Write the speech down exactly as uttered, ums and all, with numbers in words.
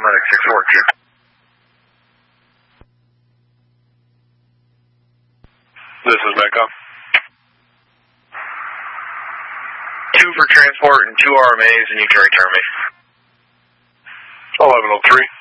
Medic six four two. This is Metcom. Two for transport and two R M As, and you can return me. eleven oh three.